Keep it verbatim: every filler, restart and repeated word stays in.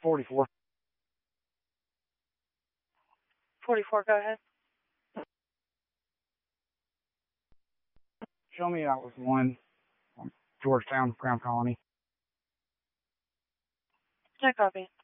forty-four. forty-four, go ahead. Show me that was one um, Georgetown Crown Colony. No copy.